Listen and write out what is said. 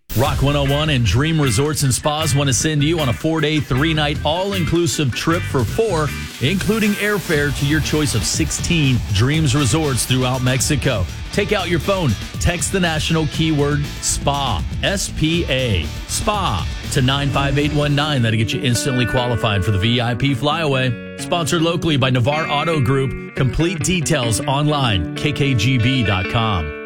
Rock 101 and Dream Resorts and Spas want to send you on a 4-day, 3-night, all-inclusive trip for 4, including airfare to your choice of 16 Dreams Resorts throughout Mexico. Take out your phone, text the national keyword SPA, S-P-A, SPA, to 95819. That'll get you instantly qualified for the VIP flyaway. Sponsored locally by Navarre Auto Group. Complete details online, kkgb.com.